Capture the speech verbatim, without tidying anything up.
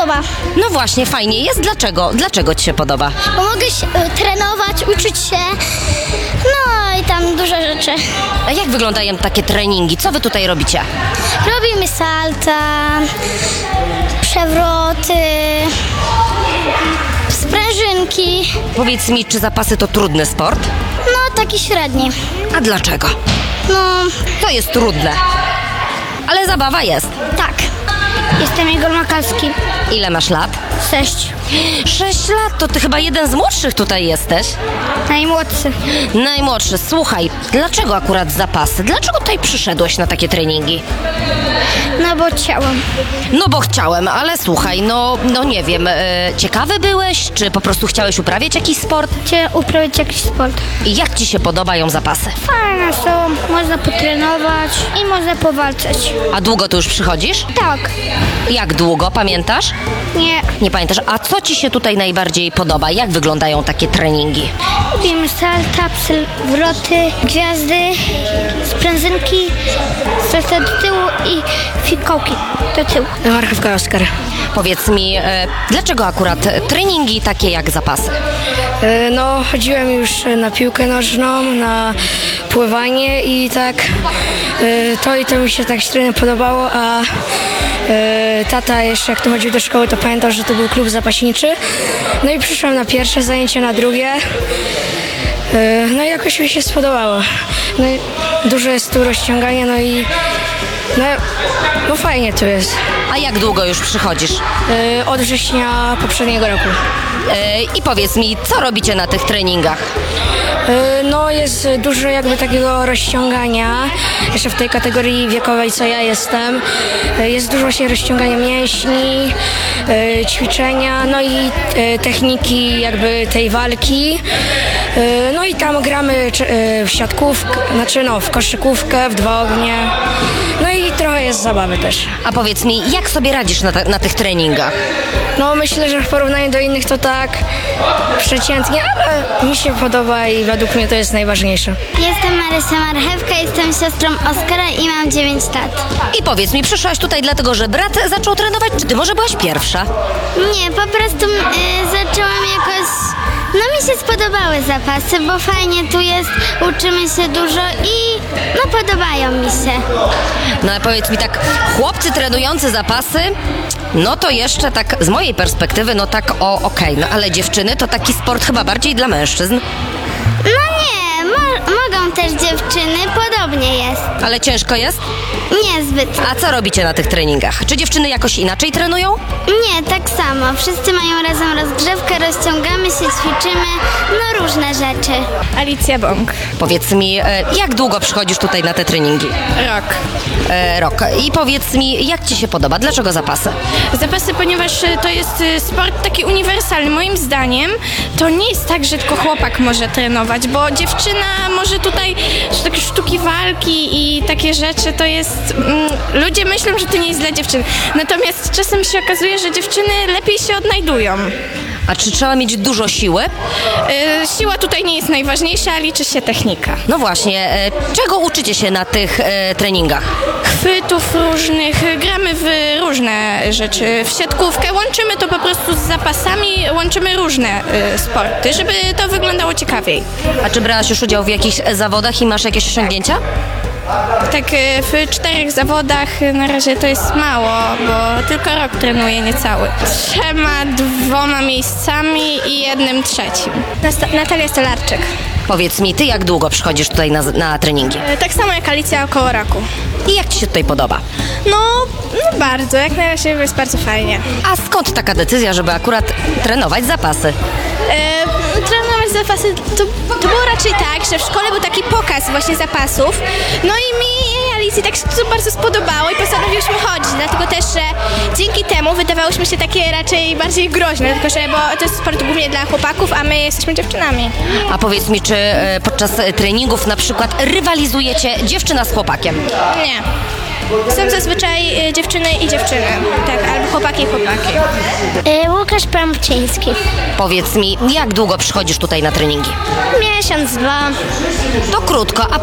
podoba, No właśnie, fajnie jest. Dlaczego? Dlaczego ci się podoba? bo mogę się, y, trenować, uczyć się, no i tam dużo rzeczy. A jak wyglądają takie treningi? Co wy tutaj robicie? Robimy salta, przewroty, sprężynki, Powiedz mi, czy zapasy to trudny sport? no taki średni. A dlaczego? No To jest trudne. Ale zabawa jest. tak, jestem Igor Makalski, Ile masz lat? sześć, Sześć lat, to ty chyba jeden z młodszych tutaj jesteś. najmłodszy. Najmłodszy, słuchaj, dlaczego akurat zapasy? Dlaczego tutaj przyszedłeś na takie treningi? No bo chciałam. No bo chciałem, ale słuchaj, no, no nie wiem, e, ciekawy byłeś, czy po prostu chciałeś uprawiać jakiś sport? Chcę uprawiać jakiś sport. I jak ci się podobają zapasy? Fajne są, można potrenować i można powalczyć. A długo tu już przychodzisz? Tak, Jak długo, pamiętasz? nie, Nie pamiętasz, a co ci się tutaj najbardziej podoba? Jak wyglądają takie treningi? robimy salta, przewroty, gwiazdy, sprężynki, salta do tyłu i fikołki do tyłu. Marchewka Oskar. Powiedz mi, e, dlaczego akurat treningi takie jak zapasy? E, No, chodziłem już na piłkę nożną, na pływanie i tak e, to i to mi się tak średnio podobało, a e, tata jeszcze jak tu chodził do szkoły, to pamiętał, że to był klub zapaśniczy. No i przyszłam na pierwsze zajęcie, na drugie. E, No i jakoś mi się spodobało. No i dużo jest tu rozciągania, no i no, no fajnie tu jest. A jak długo już przychodzisz? E, Od września poprzedniego roku. E, I powiedz mi, co robicie na tych treningach? E, No jest dużo jakby takiego rozciągania, jeszcze w tej kategorii wiekowej, co ja jestem. E, Jest dużo właśnie rozciągania mięśni, e, ćwiczenia, no i e, techniki jakby tej walki. E, No i tam gramy czy- e, w siatkówkę, znaczy no w koszykówkę, w dwa ognie. No i trochę jest zabawy też. A powiedz mi, jak sobie radzisz na, ta, na tych treningach? No myślę, że w porównaniu do innych to tak przeciętnie, ale mi się podoba i według mnie to jest najważniejsze. Jestem Marysia Marchewka, jestem siostrą Oskara i mam dziewięć lat. I powiedz mi, przyszłaś tutaj dlatego, że brat zaczął trenować, czy ty może byłaś pierwsza? Nie, po prostu y, zaczęłam jakoś... No mi się spodobały zapasy, bo fajnie tu jest, uczymy się dużo i no podobają mi się. No ale powiedz mi tak, chłopcy trenujący zapasy, no to jeszcze tak z mojej perspektywy, no tak o okej, no ale dziewczyny to taki sport chyba bardziej dla mężczyzn. No nie, mo- mogą też dziewczyny, podobnie jest. Ale ciężko jest? Niezbyt. A co robicie na tych treningach? Czy dziewczyny jakoś inaczej trenują? Nie, tak samo. Wszyscy mają razem rozgrzewkę, rozciągamy się, ćwiczymy, no różne rzeczy. Alicja Bąk. Powiedz mi, e, jak długo przychodzisz tutaj na te treningi? Rok. E, rok. I powiedz mi, jak ci się podoba? Dlaczego zapasy? Zapasy, ponieważ y, to jest y, sport taki uniwersalny. Moim zdaniem to nie jest tak, że tylko chłopak może trenować, bo dziewczyna może tutaj takie sztuki walki i takie rzeczy to jest... Mm, ludzie myślą, że to nie jest dla dziewczyn. Natomiast czasem się okazuje, że dziewczyny lepiej się odnajdują. A czy trzeba mieć dużo siły? Y, siła tutaj nie jest najważniejsza, a liczy się technika. No właśnie, e, czego uczycie się na tych e, treningach? Chwytów różnych, gramy w różne rzeczy. W siatkówkę łączymy to po prostu z zapasami, łączymy różne y, sporty, żeby to wyglądało ciekawiej. A czy brałaś już udział w jakichś e, zawodach i masz jakieś osiągnięcia? Tak y, w czterech zawodach y, na razie to jest mało, bo tylko rok trenuję niecały. Trzema, dwoma miejscami i jednym trzecim. Natalia Stolarczyk. Powiedz mi, ty jak długo przychodzisz tutaj na, na treningi? Y, Tak samo jak Alicja około roku. I jak ci się tutaj podoba? No, no bardzo, jak na razie jest bardzo fajnie. A skąd taka decyzja, żeby akurat trenować zapasy? E, trenować zapasy, to, to było raczej tak, że w szkole był taki pokaz właśnie zapasów, no i mi i Alicji tak się to bardzo spodobało i postanowiłyśmy chodzić, dlatego też, że dzięki temu wydawałyśmy się takie raczej bardziej groźne, tylko że bo to jest sport głównie dla chłopaków, a my jesteśmy dziewczynami. A powiedz mi, czy e, podczas e, treningów na przykład rywalizujecie dziewczyna z chłopakiem? Nie. Są zazwyczaj e, dziewczyny i dziewczyny, tak, albo chłopaki i chłopaki. Y, Łukasz Pramczyński. Powiedz mi, jak długo przychodzisz tutaj na treningi? Miesiąc, dwa. To krótko, a